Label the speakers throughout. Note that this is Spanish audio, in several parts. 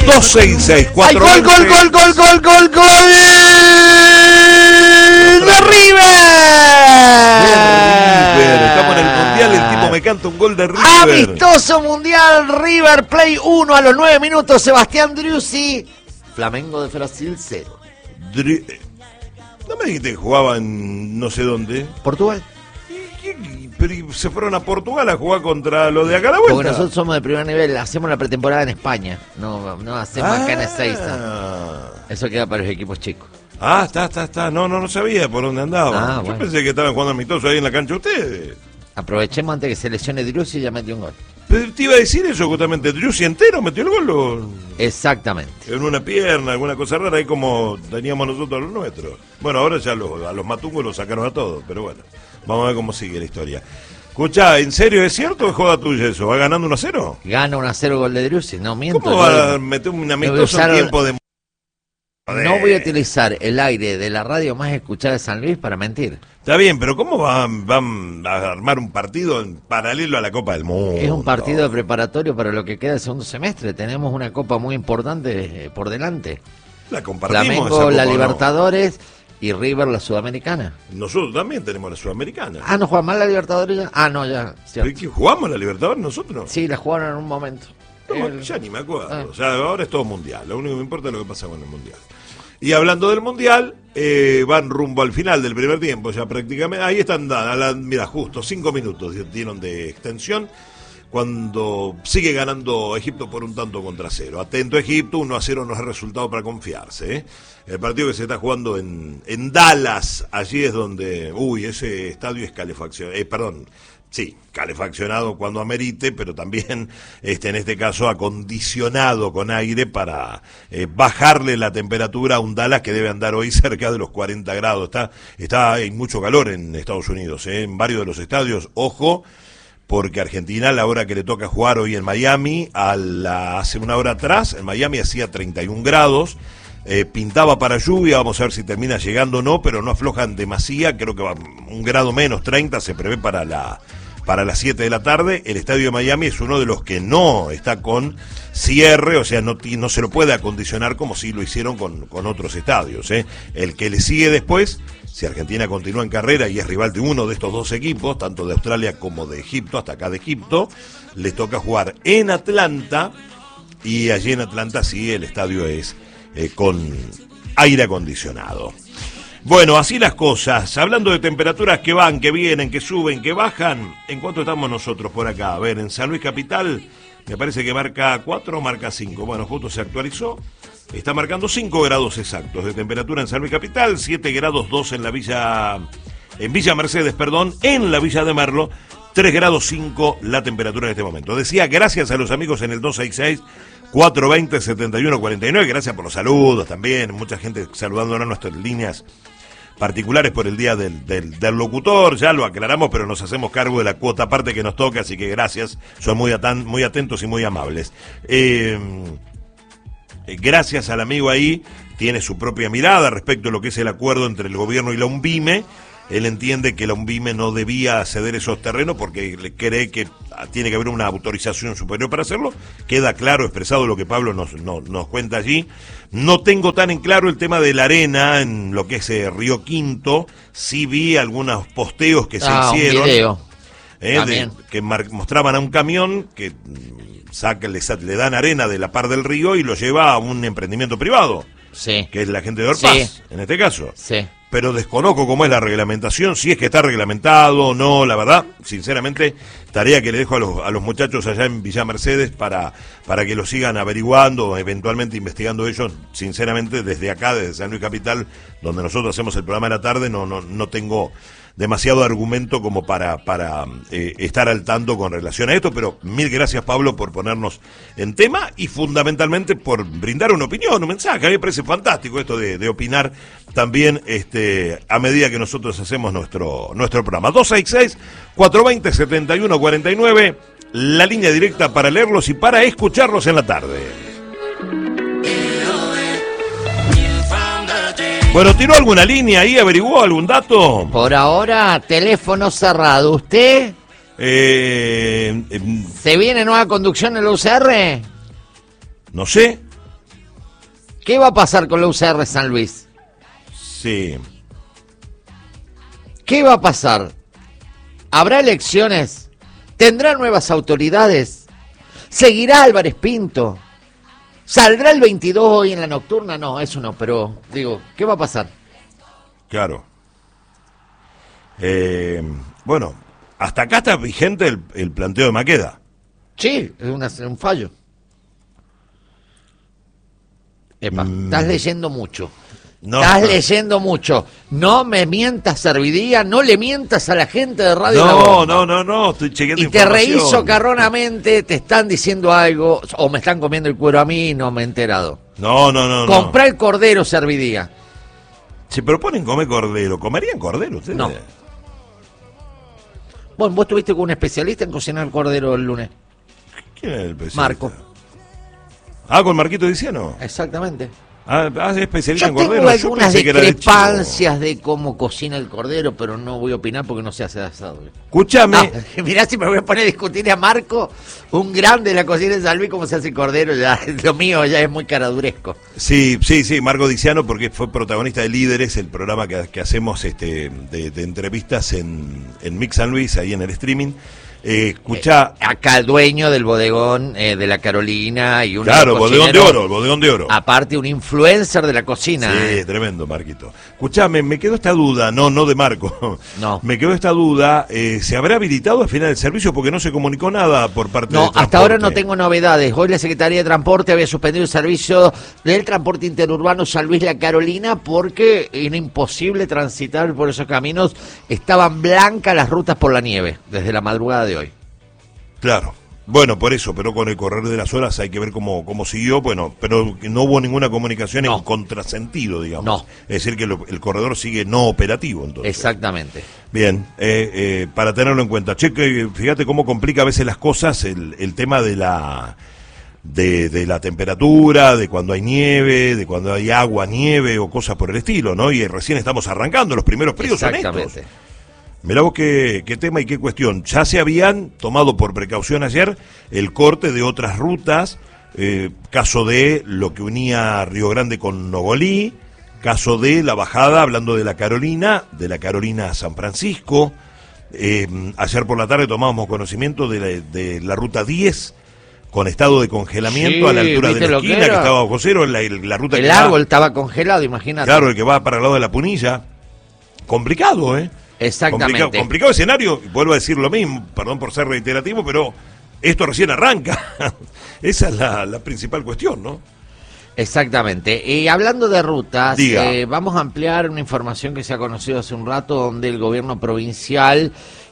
Speaker 1: 266
Speaker 2: ¡Ay, gol, gol, gol, gol, gol, gol, gol! ¡De River!
Speaker 1: Estamos en el Mundial, el tipo me canta un gol de River.
Speaker 2: Amistoso Mundial, River Play 1 a los 9 minutos, Sebastián Driussi. Flamengo de Brasil 0.
Speaker 1: No me dijiste que jugaban no sé dónde.
Speaker 2: ¿Portugal?
Speaker 1: Pero se fueron a Portugal a jugar contra los de acá a la vuelta.
Speaker 2: Porque nosotros somos de primer nivel, hacemos la pretemporada en España, no hacemos acá en Ezeiza. Eso queda para los equipos chicos.
Speaker 1: Está. No sabía por dónde andaba. Yo pensé que estaban jugando amistoso ahí en la cancha ustedes.
Speaker 2: Aprovechemos antes que se lesione Driussi y ya metió un gol.
Speaker 1: Pero te iba a decir eso justamente, Driussi entero metió el gol.
Speaker 2: Exactamente.
Speaker 1: En una pierna, alguna cosa rara, ahí como teníamos nosotros los nuestros. Bueno, ahora ya a los matungos los sacaron a todos, pero bueno, vamos a ver cómo sigue la historia. Escuchá, ¿en serio es cierto o es joda tuya eso? ¿Va ganando 1-0?
Speaker 2: Gana 1-0 gol de Driussi, no miento.
Speaker 1: ¿Cómo va a meter un amistoso en tiempo de...
Speaker 2: No voy a utilizar el aire de la radio más escuchada de San Luis para mentir.
Speaker 1: Está bien, pero ¿cómo van a armar un partido en paralelo a la Copa del Mundo?
Speaker 2: Es un partido de preparatorio para lo que queda del segundo semestre. Tenemos una copa muy importante por delante.
Speaker 1: La compartimos.
Speaker 2: Flamengo, la Libertadores y River, la Sudamericana.
Speaker 1: Nosotros también tenemos la Sudamericana.
Speaker 2: ¿No juega mal la Libertadores ya? No, ya.
Speaker 1: ¿Pero qué, jugamos la Libertadores nosotros?
Speaker 2: Sí, la jugaron en un momento.
Speaker 1: No, ya ni me acuerdo. O sea, ahora es todo mundial. Lo único que me importa es lo que pasa con el mundial. Y hablando del mundial, van rumbo al final del primer tiempo, ya prácticamente. Ahí están, mira, justo 5 minutos dieron de extensión, cuando sigue ganando Egipto por 1-0. Atento Egipto, 1-0 no es resultado para confiarse. El partido que se está jugando en Dallas, allí es donde, ese estadio es calefaccionado cuando amerite, pero también en este caso acondicionado con aire para bajarle la temperatura a un Dallas que debe andar hoy cerca de los 40 grados. Hay mucho calor en Estados Unidos, en varios de los estadios. Ojo, porque Argentina, a la hora que le toca jugar hoy en Miami, hace una hora atrás, en Miami hacía 31 grados. Pintaba para lluvia, vamos a ver si termina llegando o no, pero no aflojan demasía, creo que va un grado menos, 30, se prevé para las 7 de la tarde. El estadio de Miami es uno de los que no está con cierre, o sea, no se lo puede acondicionar como si lo hicieron con otros estadios. El que le sigue después, si Argentina continúa en carrera y es rival de uno de estos dos equipos, tanto de Australia como de Egipto, hasta acá de Egipto, les toca jugar en Atlanta, y allí en Atlanta sí el estadio es con aire acondicionado. Bueno, así las cosas. Hablando de temperaturas que van, que vienen, que suben, que bajan, ¿en cuánto estamos nosotros por acá? A ver, en San Luis Capital me parece que marca 4 o marca 5. Bueno, justo se actualizó. Está marcando 5 grados exactos de temperatura en San Luis Capital, 7 grados 2 en Villa Mercedes, en la Villa de Merlo, 3 grados 5 la temperatura en este momento. Decía, gracias a los amigos en el 266-420-7149, gracias por los saludos también, mucha gente saludándonos en nuestras líneas particulares por el día del locutor, ya lo aclaramos, pero nos hacemos cargo de la cuota aparte que nos toca, así que gracias, son muy atentos y muy amables. Gracias al amigo ahí, tiene su propia mirada respecto a lo que es el acuerdo entre el gobierno y la UNVIME. Él entiende que la UNVIME no debía ceder esos terrenos porque cree que tiene que haber una autorización superior para hacerlo. Queda claro, expresado lo que Pablo nos cuenta allí. No tengo tan en claro el tema de la arena en lo que es Río Quinto. Sí vi algunos posteos que se hicieron. Un video. Que mostraban a un camión que le dan arena de la par del río y lo lleva a un emprendimiento privado.
Speaker 2: Sí.
Speaker 1: Que es la gente de Orpaz, en este caso.
Speaker 2: Sí.
Speaker 1: Pero desconozco cómo es la reglamentación, si es que está reglamentado o no, la verdad, sinceramente, tarea que le dejo a los muchachos allá en Villa Mercedes para que lo sigan averiguando, eventualmente investigando ellos. Sinceramente, desde acá, desde San Luis Capital, donde nosotros hacemos el programa de la tarde, no tengo demasiado argumento como para estar al tanto con relación a esto, pero mil gracias, Pablo, por ponernos en tema y fundamentalmente por brindar una opinión, un mensaje. A mí me parece fantástico esto de opinar también a medida que nosotros hacemos nuestro programa. 266-420-7149, la línea directa para leerlos y para escucharlos en la tarde. Bueno, ¿tiró alguna línea ahí? ¿Averiguó algún dato?
Speaker 2: Por ahora, teléfono cerrado. ¿Usted? ¿Se viene nueva conducción en la UCR?
Speaker 1: No sé.
Speaker 2: ¿Qué va a pasar con la UCR San Luis?
Speaker 1: Sí.
Speaker 2: ¿Qué va a pasar? ¿Habrá elecciones? ¿Tendrá nuevas autoridades? ¿Seguirá Álvarez Pinto? ¿Saldrá el 22 hoy en la nocturna? No, eso no, pero digo, ¿qué va a pasar?
Speaker 1: Claro. Bueno, hasta acá está vigente el planteo de Maqueda.
Speaker 2: Sí, es un fallo. Epa, estás leyendo mucho.
Speaker 1: No,
Speaker 2: Estás leyendo mucho. No me mientas, Servidía, no le mientas a la gente de Radio La Bomba.
Speaker 1: No, estoy chequeando
Speaker 2: Y te reís socarronamente, te están diciendo algo, o me están comiendo el cuero a mí, no me he enterado.
Speaker 1: No.
Speaker 2: Comprá el cordero, Servidía.
Speaker 1: Se proponen comer cordero. ¿Comerían cordero ustedes?
Speaker 2: No. Bueno, vos estuviste con un especialista en cocinar cordero el lunes.
Speaker 1: ¿Quién es el especialista?
Speaker 2: Marco.
Speaker 1: Ah, con Marquito Diciano.
Speaker 2: Exactamente.
Speaker 1: Es especialista
Speaker 2: Yo
Speaker 1: en cordero.
Speaker 2: tengo algunas
Speaker 1: pensé que era de chivo.
Speaker 2: discrepancias de cómo cocina el cordero, pero no voy a opinar porque no se hace asado.
Speaker 1: Escúchame.
Speaker 2: No, mirá, si me voy a poner a discutir a Marco, un grande de la cocina de San Luis, cómo se hace cordero, ya lo mío ya es muy caraduresco.
Speaker 1: Sí, Marco Diciano, porque fue protagonista de Líderes, el programa que hacemos de entrevistas en Mix San Luis, ahí en el streaming. Escuchá.
Speaker 2: Acá el dueño del bodegón de la Carolina y un
Speaker 1: Claro, el bodegón de oro.
Speaker 2: Aparte un influencer de la cocina.
Speaker 1: Sí, tremendo, Marquito. Escuchame, me quedó esta duda, no de Marco.
Speaker 2: No.
Speaker 1: Me quedó esta duda, ¿se habrá habilitado al final del servicio? Porque no se comunicó nada por parte de Transporte.
Speaker 2: Hasta ahora no tengo novedades. Hoy la Secretaría de Transporte había suspendido el servicio del transporte interurbano San Luis La Carolina porque era imposible transitar por esos caminos. Estaban blancas las rutas por la nieve desde la madrugada de hoy.
Speaker 1: Claro. Bueno, por eso, pero con el correr de las horas hay que ver cómo siguió. Bueno, pero no hubo ninguna comunicación en contrasentido, digamos.
Speaker 2: No.
Speaker 1: Es decir, que el corredor sigue no operativo, entonces.
Speaker 2: Exactamente.
Speaker 1: Bien, para tenerlo en cuenta. Che, fíjate cómo complica a veces las cosas el tema de la temperatura, de cuando hay nieve, de cuando hay agua, nieve o cosas por el estilo, ¿no? Y recién estamos arrancando, los primeros periodos son estos.
Speaker 2: Exactamente.
Speaker 1: Mirá vos qué tema y qué cuestión. Ya se habían tomado por precaución ayer el corte de otras rutas, caso de lo que unía Río Grande con Nogolí, caso de la bajada, hablando de la Carolina a San Francisco. Ayer por la tarde tomábamos conocimiento de la ruta 10, con estado de congelamiento a la altura de la esquina, que estaba bajo cero, la ruta
Speaker 2: el
Speaker 1: que
Speaker 2: árbol estaba congelado, imagínate.
Speaker 1: Claro, el que va para el lado de la Punilla. Complicado,
Speaker 2: Exactamente.
Speaker 1: Complicado escenario, vuelvo a decir lo mismo, perdón por ser reiterativo, pero esto recién arranca. Esa es la principal cuestión, ¿no?
Speaker 2: Exactamente. Y hablando de rutas,
Speaker 1: vamos
Speaker 2: a ampliar una información que se ha conocido hace un rato, donde el gobierno provincial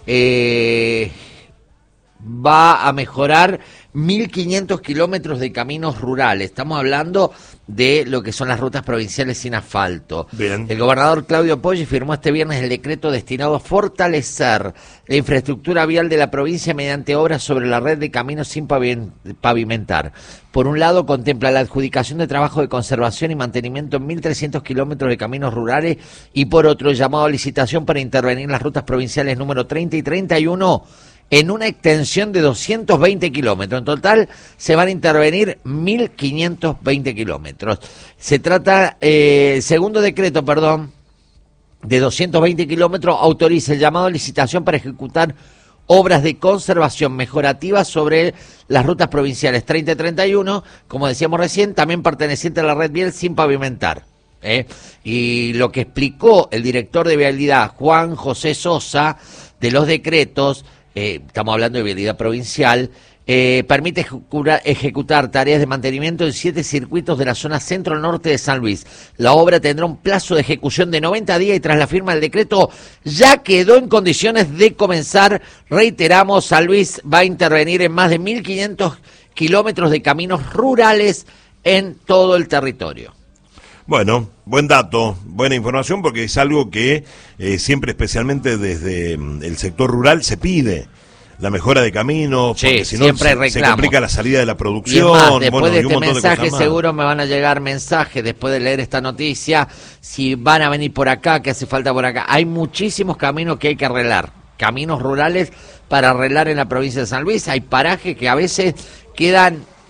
Speaker 2: va a mejorar 1.500 kilómetros de caminos rurales. Estamos hablando de lo que son las rutas provinciales sin asfalto.
Speaker 1: Bien.
Speaker 2: El gobernador Claudio Poggi firmó este viernes el decreto destinado a fortalecer la infraestructura vial de la provincia mediante obras sobre la red de caminos sin pavimentar. Por un lado, contempla la adjudicación de trabajo de conservación y mantenimiento en 1.300 kilómetros de caminos rurales y por otro, el llamado a licitación para intervenir en las rutas provinciales número 30 y 31 en una extensión de 220 kilómetros. En total se van a intervenir 1.520 kilómetros. Se trata, segundo decreto, de 220 kilómetros, autoriza el llamado a licitación para ejecutar obras de conservación mejorativas sobre las rutas provinciales 30 y 31, como decíamos recién, también perteneciente a la red vial sin pavimentar. Y lo que explicó el director de Vialidad, Juan José Sosa, de los decretos, estamos hablando de vialidad provincial, permite ejecutar tareas de mantenimiento en 7 circuitos de la zona centro-norte de San Luis. La obra tendrá un plazo de ejecución de 90 días y tras la firma del decreto ya quedó en condiciones de comenzar. Reiteramos, San Luis va a intervenir en más de 1.500 kilómetros de caminos rurales en todo el territorio.
Speaker 1: Bueno, buen dato, buena información, porque es algo que siempre, especialmente desde el sector rural, se pide. La mejora de caminos, porque si no se complica la salida de la producción.
Speaker 2: Y es más, después de este mensaje
Speaker 1: de
Speaker 2: seguro me van a llegar mensajes, después de leer esta noticia, si van a venir por acá, que hace falta por acá. Hay muchísimos caminos que hay que arreglar, caminos rurales para arreglar en la provincia de San Luis. Hay parajes que a veces quedan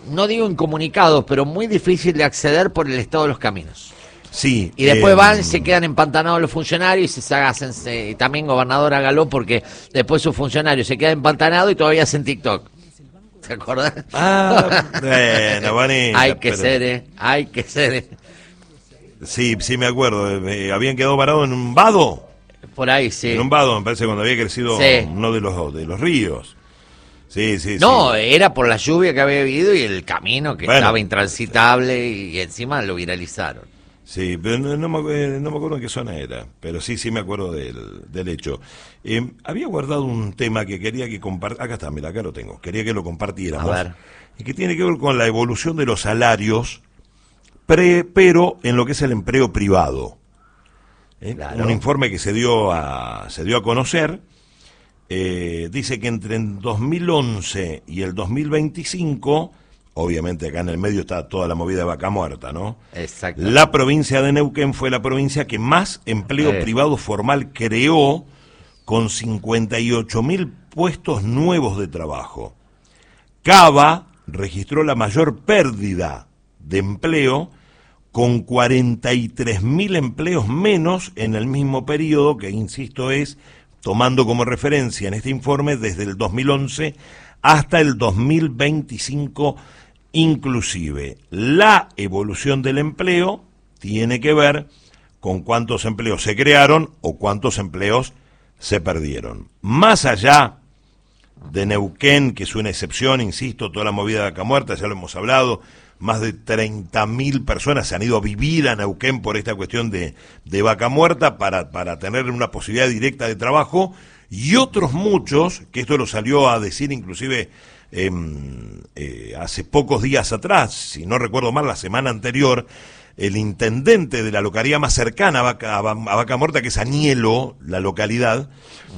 Speaker 2: no digo incomunicados, pero muy difícil de acceder por el estado de los caminos.
Speaker 1: Sí.
Speaker 2: Y después van, se quedan empantanados los funcionarios y también gobernador hágalo porque después sus funcionarios se quedan empantanados y todavía hacen TikTok. ¿Te acordás?
Speaker 1: Bueno, Vanessa,
Speaker 2: hay que ser.
Speaker 1: Sí, sí me acuerdo. Habían quedado parados en un vado.
Speaker 2: Por ahí, sí.
Speaker 1: En un vado, me parece, cuando había crecido uno de los ríos. Sí.
Speaker 2: No, era por la lluvia que había habido y el camino que estaba intransitable y encima lo viralizaron.
Speaker 1: Sí, pero no me acuerdo en qué zona era, pero sí me acuerdo del hecho. Había guardado un tema que quería que compartiera, acá está, mira, acá lo tengo, quería que lo compartiéramos,
Speaker 2: a ver.
Speaker 1: Y que tiene que ver con la evolución de los salarios, pero en lo que es el empleo privado.
Speaker 2: Claro.
Speaker 1: Un informe que se dio a conocer, dice que entre el 2011 y el 2025... Obviamente acá en el medio está toda la movida de Vaca Muerta, ¿no?
Speaker 2: Exacto.
Speaker 1: La provincia de Neuquén fue la provincia que más empleo privado formal creó, con 58.000 puestos nuevos de trabajo. Cava registró la mayor pérdida de empleo, con 43.000 empleos menos en el mismo periodo, que insisto es, tomando como referencia en este informe, desde el 2011 hasta el 2025. Inclusive, la evolución del empleo tiene que ver con cuántos empleos se crearon o cuántos empleos se perdieron. Más allá de Neuquén, que es una excepción, insisto, toda la movida de Vaca Muerta, ya lo hemos hablado, más de 30.000 personas se han ido a vivir a Neuquén por esta cuestión de Vaca Muerta para tener una posibilidad directa de trabajo, y otros muchos, que esto lo salió a decir inclusive hace pocos días atrás, si no recuerdo mal, la semana anterior, el intendente de la localidad más cercana a Vaca Muerta, que es Anielo, la localidad,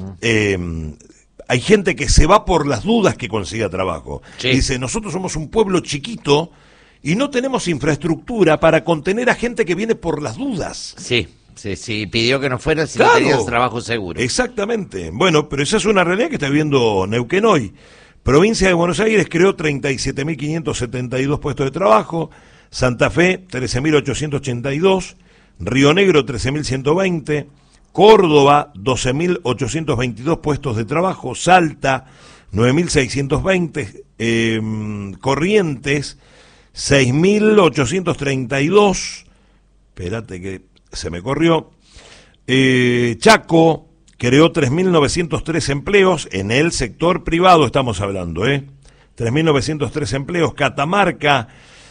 Speaker 1: hay gente que se va por las dudas que consiga trabajo. Sí. Dice, nosotros somos un pueblo chiquito y no tenemos infraestructura para contener a gente que viene por las dudas.
Speaker 2: Sí. Pidió que no fuera si no tenías trabajo seguro.
Speaker 1: Exactamente. Bueno, pero esa es una realidad que está viviendo Neuquén hoy. Provincia de Buenos Aires creó 37.572 puestos de trabajo, Santa Fe 13.882, Río Negro 13.120, Córdoba 12.822 puestos de trabajo, Salta 9.620, Corrientes 6.832, espérate que se me corrió, Chaco creó 3.903 empleos en el sector privado, estamos hablando, 3.903 empleos, Catamarca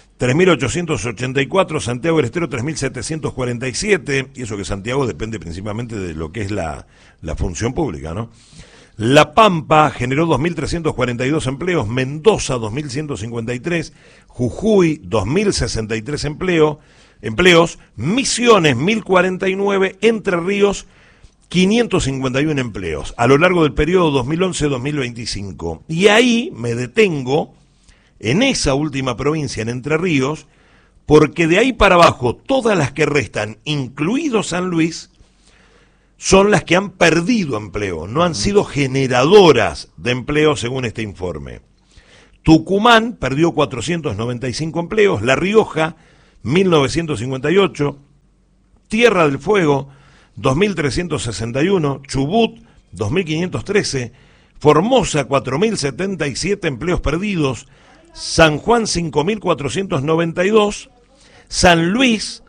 Speaker 1: 3.884, Santiago del Estero 3.747, y eso que Santiago depende principalmente de lo que es la función pública, ¿no? La Pampa generó 2.342 empleos, Mendoza 2.153, Jujuy 2.063 empleos, Misiones 1.049, Entre Ríos 551 empleos a lo largo del periodo 2011-2025. Y ahí me detengo en esa última provincia, en Entre Ríos, porque de ahí para abajo todas las que restan, incluido San Luis, son las que han perdido empleo, no han sido generadoras de empleo según este informe. Tucumán perdió 495 empleos, La Rioja 1.958, Tierra del Fuego 2.361, Chubut 2.513, Formosa 4.077 empleos perdidos, San Juan 5.492, San Luis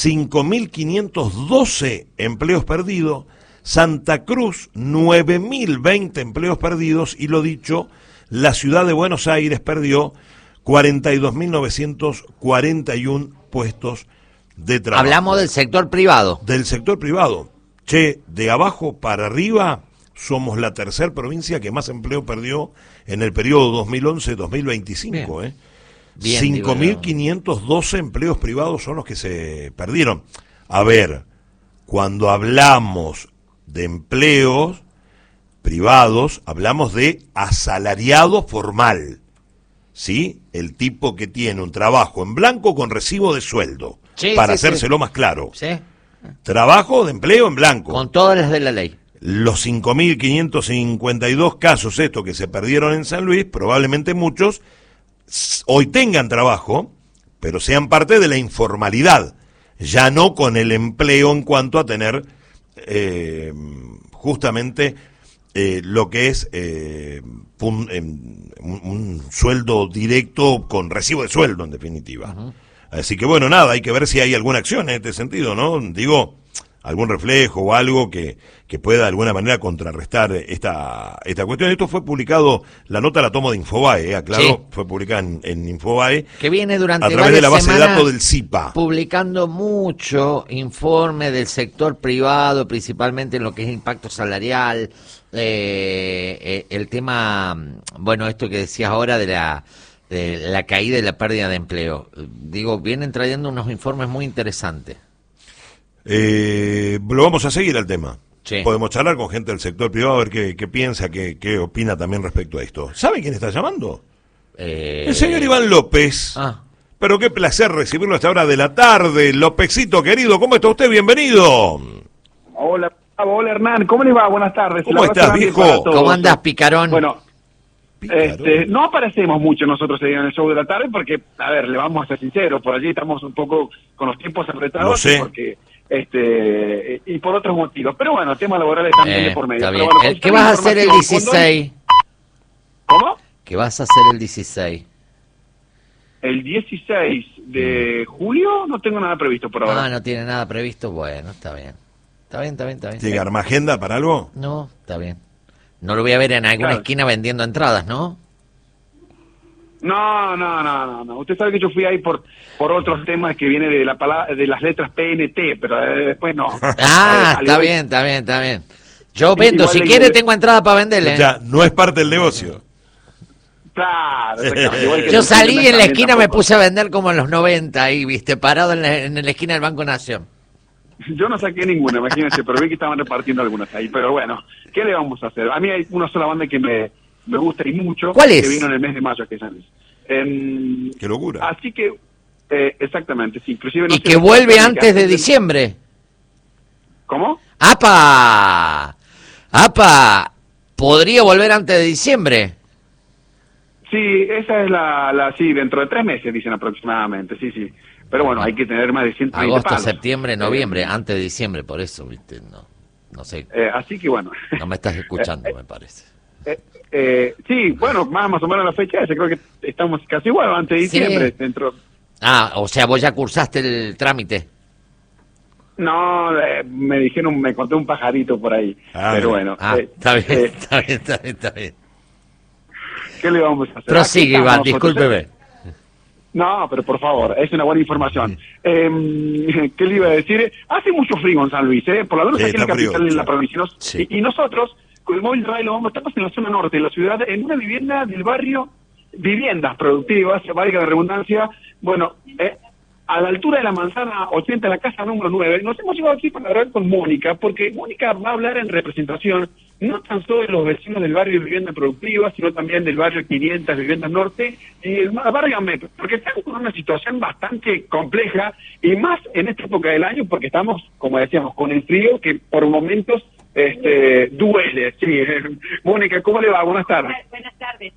Speaker 1: 5.512 empleos perdidos, Santa Cruz 9.020 empleos perdidos, y lo dicho, la ciudad de Buenos Aires perdió 42.941 puestos de trabajo.
Speaker 2: Hablamos del sector privado.
Speaker 1: Del sector privado. Che, de abajo para arriba somos la tercera provincia que más empleo perdió en el periodo 2011-2025. 5.512 empleos privados son los que se perdieron. A ver, cuando hablamos de empleos privados, hablamos de asalariado formal. ¿Sí? El tipo que tiene un trabajo en blanco con recibo de sueldo. Sí, para hacérselo más claro.
Speaker 2: Sí.
Speaker 1: Trabajo de empleo en blanco.
Speaker 2: Con todas las de la ley.
Speaker 1: Los 5.552 casos estos que se perdieron en San Luis, probablemente muchos hoy tengan trabajo, pero sean parte de la informalidad, ya no con el empleo en cuanto a tener justamente lo que es un sueldo directo con recibo de sueldo, en definitiva. Uh-huh. Así que bueno, nada, hay que ver si hay alguna acción en este sentido, ¿no? Digo, algún reflejo o algo que pueda de alguna manera contrarrestar esta cuestión. Esto fue publicado, la nota la tomo de Infobae, aclaro, sí. Fue publicada en Infobae.
Speaker 2: Que viene durante
Speaker 1: a través de la base de datos del CIPA.
Speaker 2: Publicando mucho informe del sector privado, principalmente en lo que es impacto salarial, el tema, bueno, esto que decías ahora de la caída y la pérdida de empleo. Digo, vienen trayendo unos informes muy interesantes.
Speaker 1: Lo vamos a seguir al tema.
Speaker 2: Sí.
Speaker 1: Podemos charlar con gente del sector privado a ver qué piensa, qué opina también respecto a esto. ¿Sabe quién está llamando? El señor Iván López. Pero qué placer recibirlo a esta hora de la tarde. Lópezito querido, ¿cómo está usted? Bienvenido.
Speaker 3: Hola Hernán, ¿cómo le va? Buenas tardes.
Speaker 1: ¿Cómo estás, viejo?
Speaker 2: ¿Cómo andás, picarón?
Speaker 3: Bueno, no aparecemos mucho nosotros en el show de la tarde porque, a ver, le vamos a ser sinceros, por allí estamos un poco con los tiempos apretados.
Speaker 1: No sé.
Speaker 3: Porque y por otros motivos. Pero bueno, temas laborales también de por medio.
Speaker 2: Está bien.
Speaker 3: Bueno,
Speaker 2: ¿Qué vas a hacer el 16?
Speaker 3: ¿Cómo?
Speaker 2: ¿Qué vas a hacer el 16?
Speaker 3: El 16 de julio no tengo nada previsto por ahora.
Speaker 2: No tiene nada previsto. Bueno, está bien. Está bien.
Speaker 1: ¿Tiene arma agenda para algo?
Speaker 2: No, está bien. No lo voy a ver en alguna esquina vendiendo entradas, ¿no?
Speaker 3: No. Usted sabe que yo fui ahí por otros temas que viene de de las letras PNT, pero después no.
Speaker 2: Está bien. Yo vendo, si quiere tengo entrada para venderle.
Speaker 1: Ya, no es parte del negocio.
Speaker 3: Claro.
Speaker 2: Yo salí en la esquina, me puse a vender como en los 90 ahí, viste, parado en la esquina del Banco Nación.
Speaker 3: Yo no saqué ninguna, imagínense, pero vi que estaban repartiendo algunas ahí. Pero bueno, ¿qué le vamos a hacer? A mí hay una sola banda que me gusta y mucho.
Speaker 2: ¿Cuál es?
Speaker 3: Que vino en el mes de mayo, que es San Luis.
Speaker 1: ¡Qué locura!
Speaker 3: Así que, exactamente, sí. Inclusive
Speaker 2: y que vuelve antes de diciembre.
Speaker 3: ¿Cómo?
Speaker 2: ¡Apa! ¿Podría volver antes de diciembre?
Speaker 3: Sí, esa es sí, dentro de 3 meses, dicen aproximadamente, sí. Pero bueno, hay que tener más de 120
Speaker 2: agosto,
Speaker 3: palos.
Speaker 2: septiembre, noviembre, antes de diciembre, por eso, viste, no sé.
Speaker 3: Así que bueno.
Speaker 2: No me estás escuchando, me parece.
Speaker 3: Sí, bueno, más o menos la fecha esa, creo que estamos casi igual, antes de diciembre.
Speaker 2: Sí.
Speaker 3: Dentro.
Speaker 2: O sea, vos ya cursaste el trámite.
Speaker 3: No, me conté un pajarito por ahí, pero bueno.
Speaker 2: Está bien.
Speaker 3: ¿Qué le vamos a hacer?
Speaker 2: Prosigue, Iván, discúlpeme.
Speaker 3: No, pero por favor, es una buena información. ¿Qué le iba a decir? Hace mucho frío en San Luis, por lo menos aquí en la capital, en la provincia.
Speaker 1: Sí.
Speaker 3: Y nosotros, con el móvil radio, estamos en la zona norte de la ciudad, en una vivienda del barrio, viviendas productivas, valga la redundancia, bueno, a la altura de la manzana 80, la casa número 9, nos hemos llevado aquí para hablar con Mónica, porque Mónica va a hablar en representación no tan solo de los vecinos del barrio de vivienda productiva, sino también del barrio 500, viviendas norte, y el barrio Metro, porque estamos con una situación bastante compleja, y más en esta época del año, porque estamos, como decíamos, con el frío que por momentos duele. Sí. Mónica, ¿cómo le va? Buenas tardes.
Speaker 4: Buenas tardes.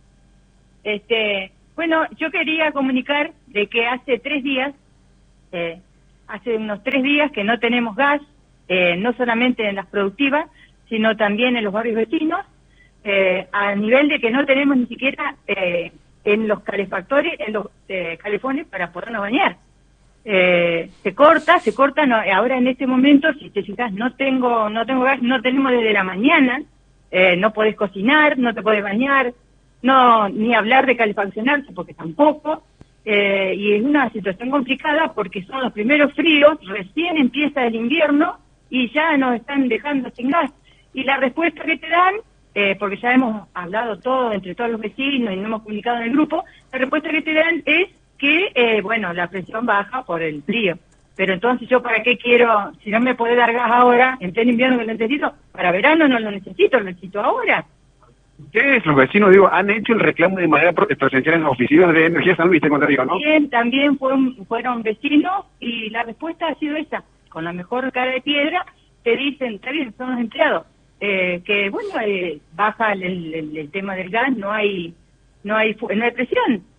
Speaker 4: Bueno, yo quería comunicar de que hace 3 días, hace unos 3 días que no tenemos gas, no solamente en las productivas, sino también en los barrios vecinos, a nivel de que no tenemos ni siquiera en los calefactores, en los calefones para podernos bañar. Se corta, ahora en este momento, si te fijas, no tengo gas, no tenemos desde la mañana, no podés cocinar, no te podés bañar, no ni hablar de calefaccionarse porque tampoco, y es una situación complicada porque son los primeros fríos, recién empieza el invierno y ya nos están dejando sin gas. Y la respuesta que te dan, porque ya hemos hablado todo entre todos los vecinos y no hemos comunicado en el grupo, la respuesta que te dan es que, bueno, la presión baja por el frío. Pero entonces yo para qué quiero, si no me puede dar gas ahora, en pleno invierno que lo necesito, para verano no lo necesito ahora.
Speaker 3: Ustedes, los vecinos, han hecho el reclamo de manera presencial en las oficinas de Energía San Luis, tengo entendido, ¿no?
Speaker 4: También fueron vecinos y la respuesta ha sido esa. Con la mejor cara de piedra te dicen, está bien, son los empleados, que bueno, baja el tema del gas, no hay presión.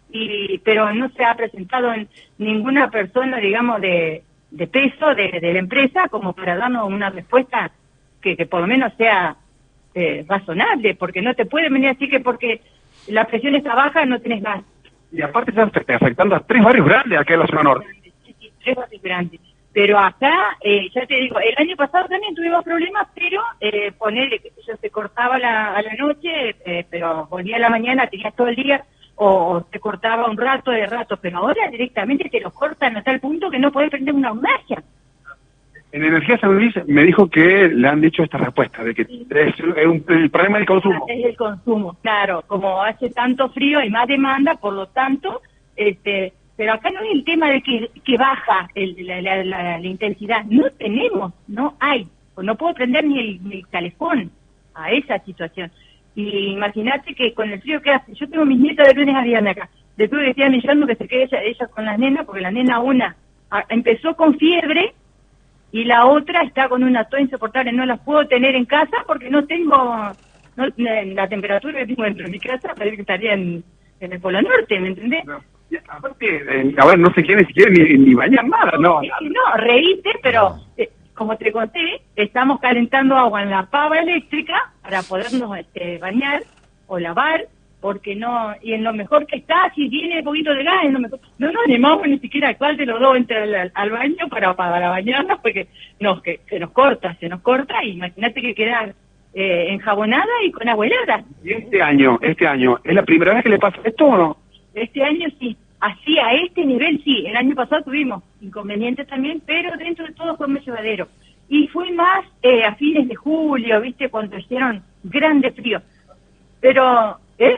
Speaker 4: pero no se ha presentado en ninguna persona, digamos, de peso de la empresa como para darnos una respuesta que por lo menos sea razonable, porque no te pueden venir así que porque la presión está baja no tenés gas.
Speaker 3: Y aparte están afectando a 3 barrios grandes acá en la zona norte.
Speaker 4: Sí, 3 barrios grandes. Pero acá, ya te digo, el año pasado también tuvimos problemas, pero ponerle que se cortaba a la noche, pero volvía a la mañana, tenías todo el día, o te cortaba un rato de rato, pero ahora directamente te lo cortan a tal punto que no podés prender una hornalla.
Speaker 3: En Energía San Luis me dijo que le han dicho esta respuesta, de que es el problema del consumo.
Speaker 4: Es el consumo, claro, como hace tanto frío hay más demanda, por lo tanto, pero acá no es el tema de que baja la intensidad, no hay, no puedo prender ni el calefón a esa situación. Y imagínate que con el frío que hace, yo tengo mis nietas de lunes a viernes acá, después que estoy millando que se quede ella con las nenas, porque la nena empezó con fiebre, y la otra está con una tos insoportable, no las puedo tener en casa porque no tengo la temperatura que tengo dentro de mi casa, parece que estaría en el Polo Norte, ¿me entendés?
Speaker 3: No. Aparte, a ver, no se quiere ni bañar nada, no.
Speaker 4: No, reíste, pero como te conté, estamos calentando agua en la pava eléctrica para podernos bañar o lavar, porque no, y en lo mejor que está, si tiene un poquito de gas, en lo mejor, no nos animamos ni siquiera cuál de los dos entra al baño para bañarnos, porque que se nos corta, y imagínate que queda enjabonada y con agua helada.
Speaker 3: ¿Y este año, es la primera vez que le pasa esto o no?
Speaker 4: Este año sí, así a este nivel sí, el año pasado tuvimos inconvenientes también, pero dentro de todo fue muy llevadero. Y fue más a fines de julio, viste, cuando hicieron grande frío. Pero,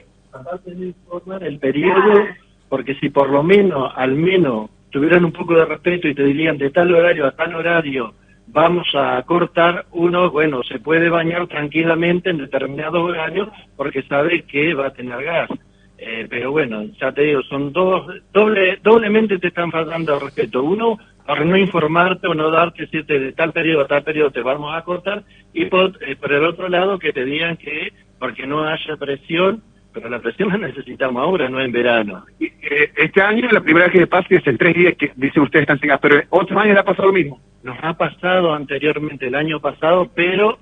Speaker 5: el periodo, porque si por lo menos, al menos, tuvieran un poco de respeto y te dirían de tal horario a tal horario vamos a cortar, uno, se puede bañar tranquilamente en determinados horarios porque sabe que va a tener gas. Pero bueno, ya te digo, son doblemente te están faltando al respeto. Uno, por no informarte o no darte, decirte de tal periodo a tal periodo te vamos a cortar, y por el otro lado que te digan que porque no haya presión, pero la presión la necesitamos ahora, no en verano.
Speaker 3: Este año es la primera vez que le pasa, es en 3 días que dicen ustedes están sin gas, pero otros años le ha pasado lo mismo.
Speaker 5: Nos ha pasado anteriormente el año pasado, pero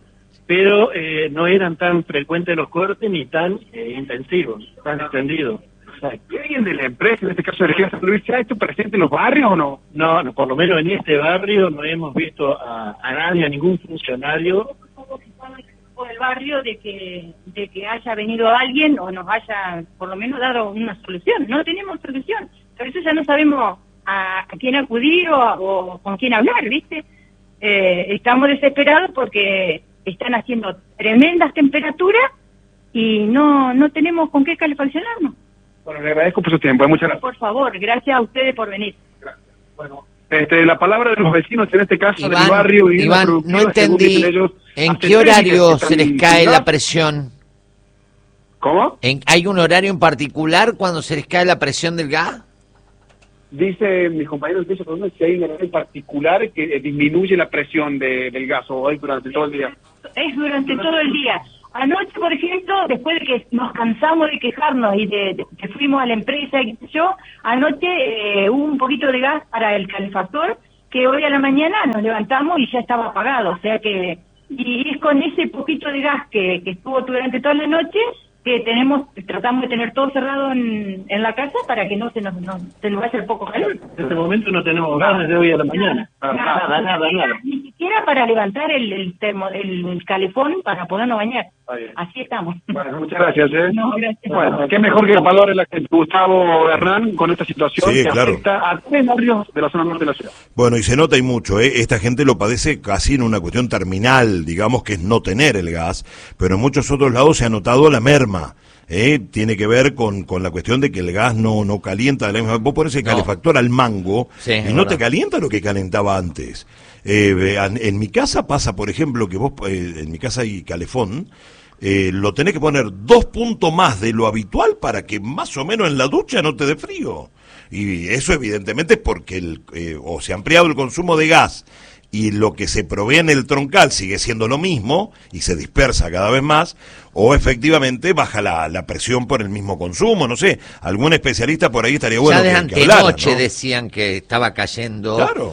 Speaker 5: no eran tan frecuentes los cortes ni tan intensivos, tan extendidos.
Speaker 3: ¿Y alguien de la empresa, en este caso de Energía San Luis, ha hecho presente en los barrios o no?
Speaker 5: No, por lo menos en este barrio no hemos visto a nadie, a ningún funcionario
Speaker 4: del barrio de que haya venido alguien o nos haya por lo menos dado una solución. No tenemos solución, por eso ya no sabemos a quién acudir o con quién hablar, ¿viste? Estamos desesperados porque están haciendo tremendas temperaturas y no tenemos con qué calefaccionarnos.
Speaker 3: Bueno, le agradezco por su tiempo, muchas gracias.
Speaker 4: Por favor, gracias a ustedes por venir.
Speaker 3: Gracias. Bueno, la palabra de los vecinos, en este caso
Speaker 2: Iván,
Speaker 3: del barrio...
Speaker 2: Iván, no entendí, ¿en qué horario se les cae la presión?
Speaker 3: ¿Cómo?
Speaker 2: ¿Hay un horario en particular cuando se les cae la presión del gas?
Speaker 3: Dice mis compañeros de piso que hay un horario en particular que disminuye la presión del gas, o hay durante todo el día.
Speaker 4: Es durante todo el día. Anoche, por ejemplo, después de que nos cansamos de quejarnos y de que fuimos a la empresa y yo, anoche hubo un poquito de gas para el calefactor, que hoy a la mañana nos levantamos y ya estaba apagado, o sea que, y es con ese poquito de gas que estuvo durante toda la noche, que tratamos de tener todo cerrado en la casa para que no se nos vaya el poco calor.
Speaker 5: En este momento no tenemos gas desde hoy a la mañana. Nada.
Speaker 4: Ni siquiera para levantar el calefón para podernos bañar. Así estamos.
Speaker 3: Bueno, muchas gracias.
Speaker 4: No, gracias.
Speaker 3: Bueno, qué mejor que valore la gente Gustavo Hernán con esta situación
Speaker 1: sí,
Speaker 3: que
Speaker 1: claro.
Speaker 3: afecta a 3 barrios de la zona norte de la ciudad.
Speaker 1: Bueno, y se nota y mucho, esta gente lo padece casi en una cuestión terminal, digamos que es no tener el gas, pero en muchos otros lados se ha notado la merma. Tiene que ver con la cuestión de que el gas no calienta de la misma. Vos pones el calefactor al mango y no te calienta lo que calentaba antes. En mi casa pasa, por ejemplo, que vos, en mi casa hay calefón, lo tenés que poner 2 puntos más de lo habitual para que más o menos en la ducha no te dé frío. Y eso evidentemente es porque o se ha ampliado el consumo de gas y lo que se provee en el troncal sigue siendo lo mismo y se dispersa cada vez más, o efectivamente baja la presión por el mismo consumo, no sé, algún especialista por ahí estaría bueno
Speaker 2: ya
Speaker 1: que
Speaker 2: de
Speaker 1: hablara,
Speaker 2: antenoche
Speaker 1: ¿no?
Speaker 2: decían que estaba cayendo
Speaker 1: Claro.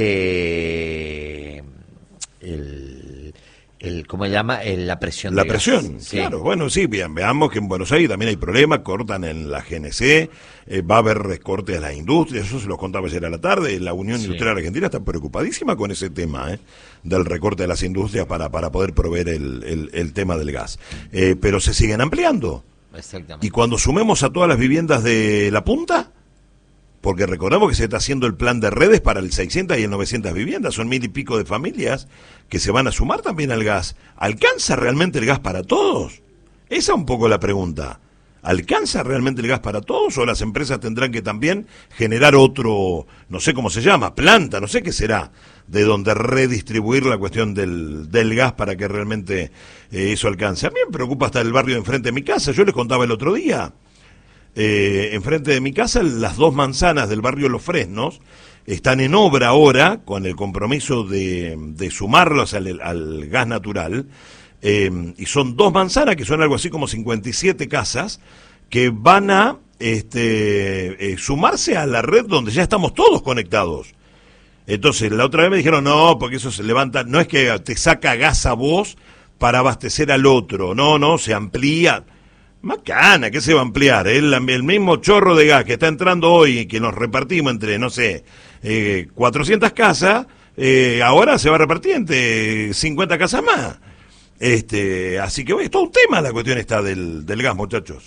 Speaker 2: ¿cómo se llama? La presión.
Speaker 1: La
Speaker 2: de gas.
Speaker 1: presión,
Speaker 2: Sí.
Speaker 1: claro. Bueno, sí, bien, veamos que en Buenos Aires también hay problemas, cortan en la GNC, va a haber recortes a las industrias, eso se los contaba ayer a la tarde. La Unión
Speaker 2: Sí.
Speaker 1: Industrial Argentina está preocupadísima con ese tema, del recorte de las industrias para poder proveer el tema del gas. Pero se siguen ampliando.
Speaker 2: Exactamente.
Speaker 1: Y cuando sumemos a todas las viviendas de la punta, porque recordamos que se está haciendo el plan de redes para el 600 y el 900 viviendas, son 1000 y pico de familias que se van a sumar también al gas. ¿Alcanza realmente el gas para todos? Esa es un poco la pregunta. ¿Alcanza realmente el gas para todos o las empresas tendrán que también generar otro, no sé cómo se llama, planta, no sé qué será, de donde redistribuir la cuestión del gas para que realmente eso alcance? A mí me preocupa hasta el barrio de enfrente de mi casa, yo les contaba el otro día. Enfrente de mi casa, las 2 manzanas del barrio Los Fresnos están en obra ahora, con el compromiso de sumarlos al gas natural, y son 2 manzanas que son algo así como 57 casas que van a sumarse a la red donde ya estamos todos conectados. Entonces, la otra vez me dijeron, no, porque eso se levanta, no es que te saca gas a vos para abastecer al otro, no, se amplía. Macana, ¿qué se va a ampliar? El mismo chorro de gas que está entrando hoy y que nos repartimos entre, no sé, 400 casas, ahora se va a repartir entre 50 casas más. Así que es todo un tema la cuestión esta del gas, muchachos.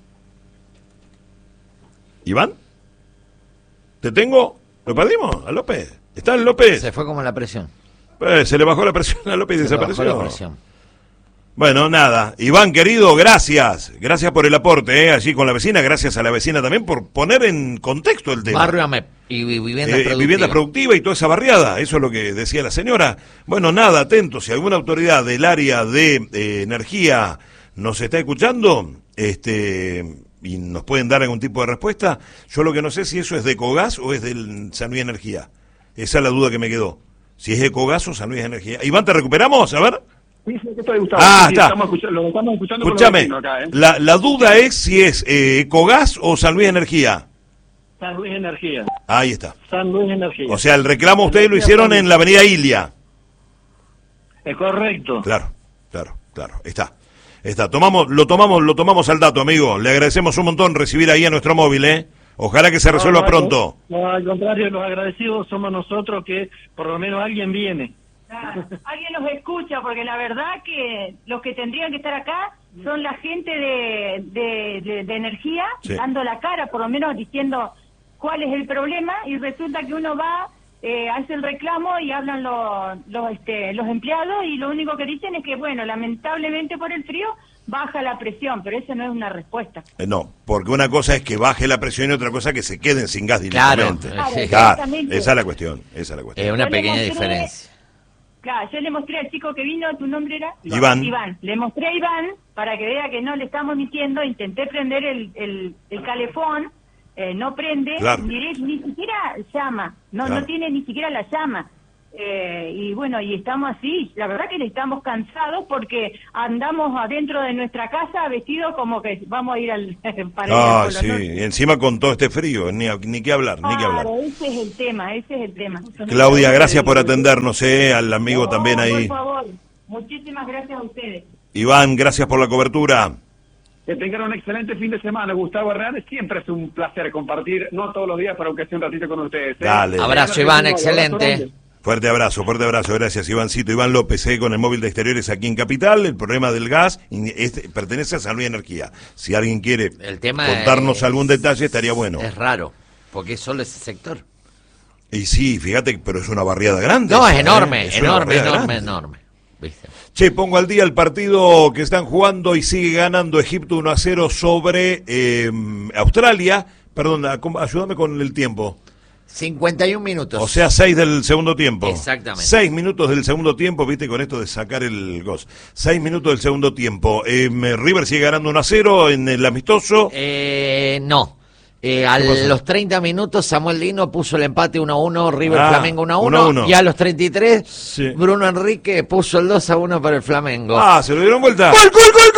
Speaker 1: ¿Iván? ¿Te tengo? ¿Lo perdimos? ¿A López? ¿Está el López?
Speaker 2: Se fue como la presión.
Speaker 1: Se le bajó la presión a López y
Speaker 2: Se le
Speaker 1: desapareció.
Speaker 2: bajó la presión.
Speaker 1: Bueno, nada. Iván, querido, gracias. Gracias por el aporte, allí con la vecina. Gracias a la vecina también por poner en contexto el tema.
Speaker 2: Barrio AMEP y viviendas productivas.
Speaker 1: Vivienda productiva y toda esa barriada. Eso es lo que decía la señora. Bueno, nada, atentos. Si alguna autoridad del área de energía nos está escuchando, y nos pueden dar algún tipo de respuesta, yo lo que no sé si eso es de Ecogás o es del San Luis Energía. Esa es la duda que me quedó. Si es Ecogás o San Luis Energía. Iván, ¿te recuperamos? A ver.
Speaker 3: Sí, que estoy, Gustavo.
Speaker 1: Ah,
Speaker 3: Sí,
Speaker 1: está.
Speaker 3: lo estamos escuchando por
Speaker 1: Escúchame,
Speaker 3: los vecinos acá,
Speaker 1: la duda es si es Ecogás o San Luis Energía.
Speaker 5: San Luis Energía.
Speaker 1: Ahí está.
Speaker 5: San Luis Energía.
Speaker 1: O sea, el reclamo ustedes lo hicieron en la avenida Ilia.
Speaker 5: Es correcto.
Speaker 1: Claro. Está. Lo tomamos al dato, amigo. Le agradecemos un montón recibir ahí a nuestro móvil, Ojalá que se resuelva pronto.
Speaker 5: No, al contrario, los agradecidos somos nosotros, que por lo menos alguien viene.
Speaker 4: Alguien nos escucha, porque la verdad que los que tendrían que estar acá son la gente de energía,
Speaker 1: Sí.
Speaker 4: dando la cara, por lo menos diciendo cuál es el problema, y resulta que uno va, hace el reclamo y hablan los empleados, y lo único que dicen es que, bueno, lamentablemente por el frío baja la presión, pero eso no es una respuesta.
Speaker 1: No, porque una cosa es que baje la presión y otra cosa es que se queden sin gas
Speaker 2: Claro,
Speaker 1: directamente.
Speaker 2: sí.
Speaker 4: Exactamente.
Speaker 1: Esa es la cuestión.
Speaker 2: Es una
Speaker 4: Yo le
Speaker 2: pequeña
Speaker 4: mostré-
Speaker 2: diferencia.
Speaker 4: Claro, yo le mostré al chico que vino, ¿tu nombre era?
Speaker 1: Iván.
Speaker 4: Le mostré a Iván para que vea que no le estamos mintiendo. Intenté prender el calefón, no prende,
Speaker 1: Claro.
Speaker 4: ni siquiera llama,
Speaker 1: Claro.
Speaker 4: no tiene ni siquiera la llama. Y bueno, y estamos así, la verdad que estamos cansados porque andamos adentro de nuestra casa vestidos como que vamos a ir para ir al Polo
Speaker 1: Sí,
Speaker 4: Norte.
Speaker 1: y encima con todo este frío, ni que hablar, ni que hablar.
Speaker 4: Claro, ese es el tema.
Speaker 1: Claudia, gracias por atendernos, al amigo también ahí.
Speaker 4: Por favor, muchísimas gracias a ustedes.
Speaker 1: Iván, gracias por la cobertura.
Speaker 3: Que tengan un excelente fin de semana, Gustavo Hernández. Siempre es un placer compartir, no todos los días, pero aunque sea un ratito con ustedes.
Speaker 1: Dale.
Speaker 2: Abrazo, Iván, excelente.
Speaker 1: Fuerte abrazo, gracias Ivancito. Iván López, con el móvil de exteriores aquí en Capital. El problema del gas pertenece a San Luis Energía. Si alguien quiere
Speaker 2: El tema
Speaker 1: contarnos algún detalle, estaría bueno.
Speaker 2: Es raro, porque es solo ese sector.
Speaker 1: Y sí, fíjate, pero es una barriada grande.
Speaker 2: No,
Speaker 1: esa,
Speaker 2: es enorme,
Speaker 1: Es una barriada grande.
Speaker 2: enorme. ¿Viste?
Speaker 1: Che, pongo al día el partido que están jugando y sigue ganando Egipto 1-0 sobre Australia. Perdón, ayúdame con el tiempo.
Speaker 2: 51 minutos.
Speaker 1: O sea, 6 del segundo tiempo.
Speaker 2: Exactamente.
Speaker 1: 6 minutos del segundo tiempo, viste, con esto de sacar el gol. 6 minutos del segundo tiempo. River sigue ganando 1-0 en el amistoso.
Speaker 2: No. A los 30 minutos Samuel Lino puso el empate 1-1, River Flamengo 1-1,
Speaker 1: 1-1.
Speaker 2: y a los 33
Speaker 1: Sí.
Speaker 2: Bruno Enrique puso el 2-1 para el Flamengo.
Speaker 1: ¿Se lo dieron vuelta?
Speaker 2: ¡Gol!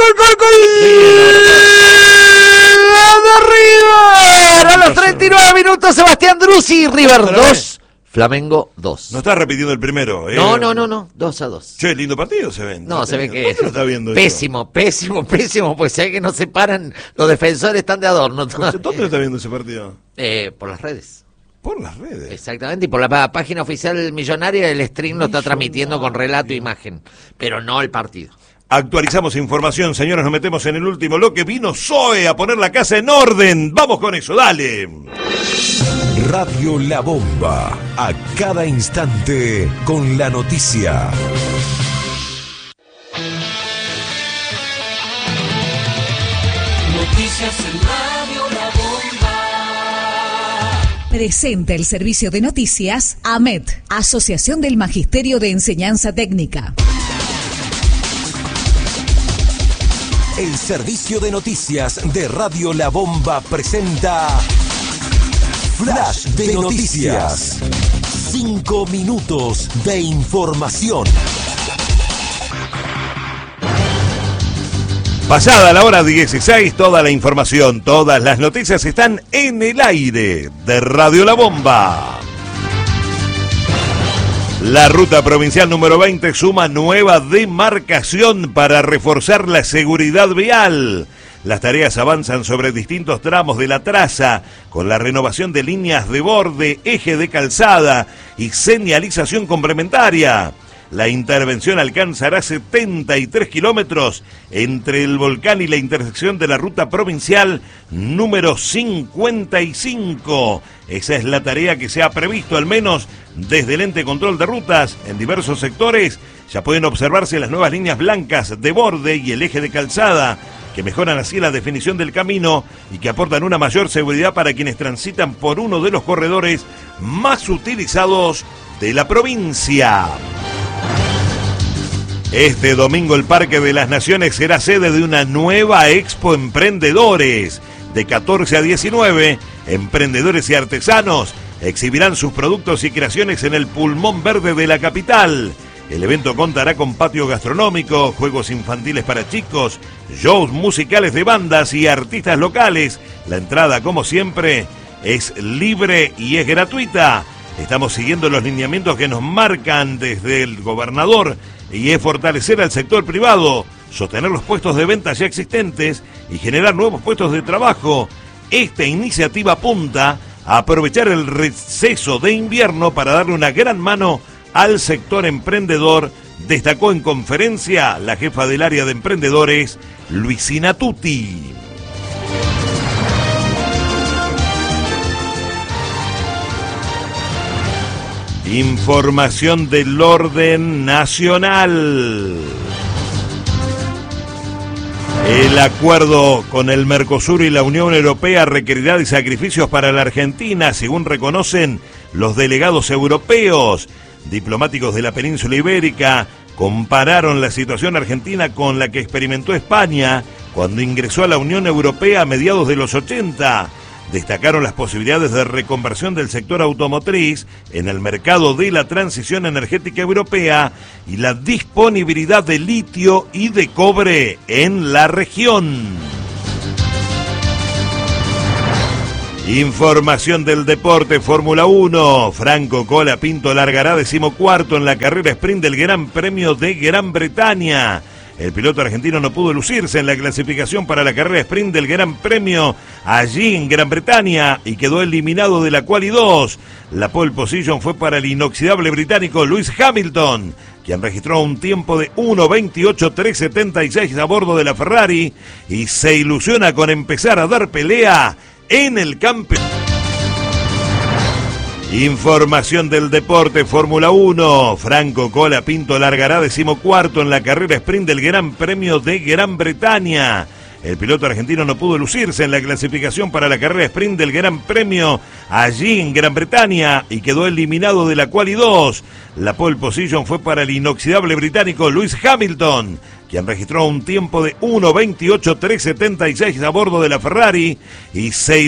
Speaker 2: ¡De River! A los 39 minutos Sebastián Druzzi, River 2, Flamengo 2.
Speaker 1: No está repitiendo el primero.
Speaker 2: No, 2-2.
Speaker 1: Che, lindo partido se ven.
Speaker 2: No, se ve que
Speaker 1: ¿Dónde lo está viendo
Speaker 2: pésimo, pues si hay que no se paran, los defensores están de adorno.
Speaker 1: eso? ¿Dónde lo está viendo ese partido?
Speaker 2: Por las redes.
Speaker 1: Por las redes.
Speaker 2: Exactamente, y por la página oficial millonaria el stream lo está transmitiendo con relato e imagen, pero no el partido.
Speaker 1: Actualizamos información, señores, nos metemos en el último bloque. Vino Zoe a poner la casa en orden. Vamos con eso, dale.
Speaker 6: Radio La Bomba, a cada instante con la noticia.
Speaker 7: Noticias en Radio La Bomba.
Speaker 8: Presenta el servicio de noticias AMET, Asociación del Magisterio de Enseñanza Técnica.
Speaker 6: El servicio de noticias de Radio La Bomba presenta Flash de Noticias. 5 minutos de información.
Speaker 1: Pasada la hora 16, toda la información, todas las noticias están en el aire de Radio La Bomba. La ruta provincial número 20 suma nueva demarcación para reforzar la seguridad vial. Las tareas avanzan sobre distintos tramos de la traza, con la renovación de líneas de borde, eje de calzada y señalización complementaria. La intervención alcanzará 73 kilómetros entre el volcán y la intersección de la ruta provincial número 55. Esa es la tarea que se ha previsto, al menos desde el ente control de rutas. En diversos sectores ya pueden observarse las nuevas líneas blancas de borde y el eje de calzada, que mejoran así la definición del camino y que aportan una mayor seguridad para quienes transitan por uno de los corredores más utilizados de la provincia. Este domingo el Parque de las Naciones será sede de una nueva Expo Emprendedores. De 14 a 19, emprendedores y artesanos exhibirán sus productos y creaciones en el pulmón verde de la capital. El evento contará con patio gastronómico, juegos infantiles para chicos, shows musicales de bandas y artistas locales. La entrada, como siempre, es libre y es gratuita. Estamos siguiendo los lineamientos que nos marcan desde el gobernador, y es fortalecer al sector privado, sostener los puestos de venta ya existentes y generar nuevos puestos de trabajo. Esta iniciativa apunta a aprovechar el receso de invierno para darle una gran mano al sector emprendedor, destacó en conferencia la jefa del área de emprendedores, Luisina Tutti. Información del orden nacional. El acuerdo con el Mercosur y la Unión Europea requerirá de sacrificios para la Argentina, según reconocen los delegados europeos. Diplomáticos de la península ibérica compararon la situación argentina con la que experimentó España cuando ingresó a la Unión Europea a mediados de los 80. Destacaron las posibilidades de reconversión del sector automotriz en el mercado de la transición energética europea y la disponibilidad de litio y de cobre en la región. Información del deporte, Fórmula 1. Franco Colapinto largará 14º en la carrera sprint del Gran Premio de Gran Bretaña. El piloto argentino no pudo lucirse en la clasificación para la carrera sprint del Gran Premio allí en Gran Bretaña y quedó eliminado de la Quali 2. La pole position fue para el inoxidable británico Lewis Hamilton, quien registró un tiempo de 1:28.376 a bordo de la Ferrari y se ilusiona con empezar a dar pelea en el campeonato. Información del deporte, Fórmula 1. Franco Colapinto largará 14º en la carrera sprint del Gran Premio de Gran Bretaña. El piloto argentino no pudo lucirse en la clasificación para la carrera sprint del Gran Premio allí en Gran Bretaña y quedó eliminado de la Quali 2. La pole position fue para el inoxidable británico Lewis Hamilton, quien registró un tiempo de 1:28.376 a bordo de la Ferrari y se